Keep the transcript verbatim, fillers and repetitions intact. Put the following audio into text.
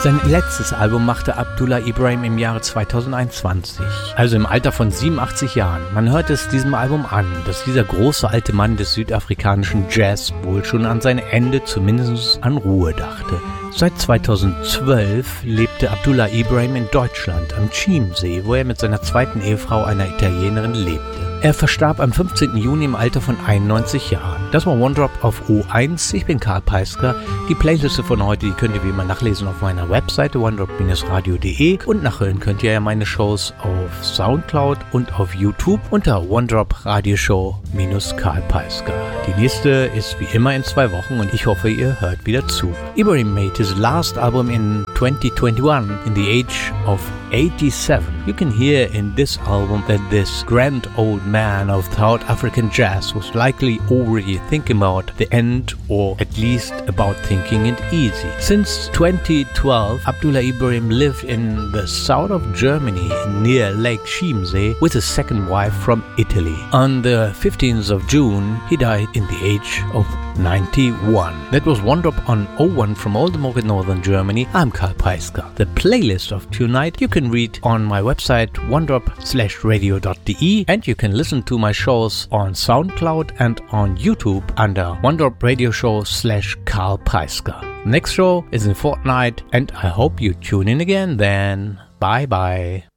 Sein letztes Album machte Abdullah Ibrahim im Jahre zweitausendeinundzwanzig, also im Alter von siebenundachtzig Jahren. Man hört es diesem Album an, dass dieser große alte Mann des südafrikanischen Jazz wohl schon an sein Ende zumindest an Ruhe dachte. Seit zweitausendzwölf lebte Abdullah Ibrahim in Deutschland am Chiemsee, wo er mit seiner zweiten Ehefrau, einer Italienerin, lebte. Er verstarb am fünfzehnten Juni im Alter von einundneunzig Jahren. Das war One Drop auf O eins. Ich bin Karl Peisker. Die Playliste von heute, die könnt ihr wie immer nachlesen auf meiner Webseite one drop dash radio punkt de und nachhören könnt ihr ja meine Shows auf Soundcloud und auf YouTube unter One Drop Radioshow minus Karl Peisker. Die nächste ist wie immer in zwei Wochen und ich hoffe, ihr hört wieder zu. Ibrahim made his last album in twenty twenty-one in the age of eighty-seven. You can hear in this album that this grand old man of South African jazz was likely already thinking about the end, or at least about thinking it easy. Since twenty twelve, Abdullah Ibrahim lived in the south of Germany near Lake Chiemsee with his second wife from Italy. On the fifteenth of June, he died in the age of ninety-one. That was One Drop on O one from Oldenburg in northern Germany. I'm Karl Peisker. The playlist of tonight you can read on my website one drop slash radio dot de, and you can listen to my shows on SoundCloud and on YouTube under One Drop Radio Show slash Karl Peisker. Next show is in a fortnight, and I hope you tune in again then. Bye bye.